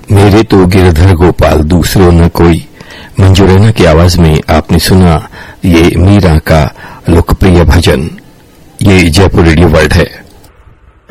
मेरे तो गिरधर गोपाल दूसरो न कोई, मंजू रैना की आवाज में आपने सुना ये मीरा का लोकप्रिय भजन। ये जयपुर रेडियो वर्ल्ड है।